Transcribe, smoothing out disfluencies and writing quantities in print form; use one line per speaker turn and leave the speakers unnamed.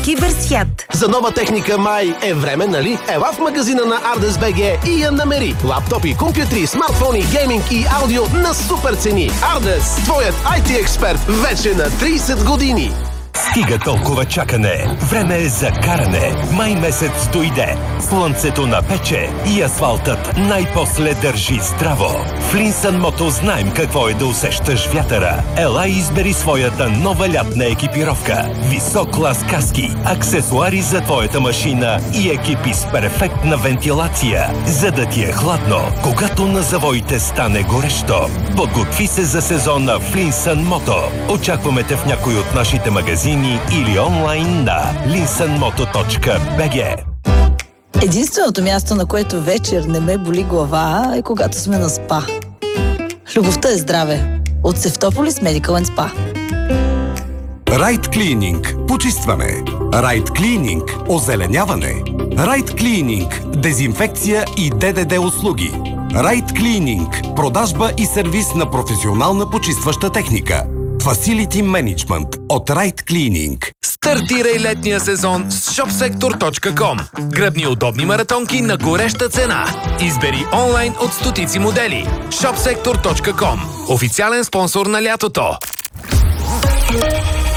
Киберсвят.
За нова техника май е време, нали? Ела в магазина на Ардес БГ и я намери. Лаптопи, компютри, смартфони, гейминг и аудио на супер цени. Ардес, твоят IT експерт вече на 30 години.
Стига толкова чакане. Време е за каране. Май месец дойде. Слънцето напече и асфалтът най-после държи здраво. В Линсън Мото знаем какво е да усещаш вятъра. Ела и избери своята нова лятна екипировка. Висок клас каски, аксесуари за твоята машина и екипи с перфектна вентилация, за да ти е хладно, когато на завоите стане горещо. Подготви се за сезона в Линсън Мото. Очакваме те в някой от нашите магазини или онлайн на linsanmoto.bg.
Единственото място, на което вечер не ме боли глава, е когато сме на спа. Любовта е здраве. От Севтополис Медикал & Спа.
Райт Клининг – почистване. Райт Клининг – озеленяване. Райт Клининг – дезинфекция и ДДД услуги. Райт Клининг – продажба и сервис на професионална почистваща техника. Facility Management от Райт Клининг.
Стартирай летния сезон с shopsektor.com. Гръбни удобни маратонки на гореща цена. Избери онлайн от стотици модели. shopsektor.com. Официален спонсор на лятото.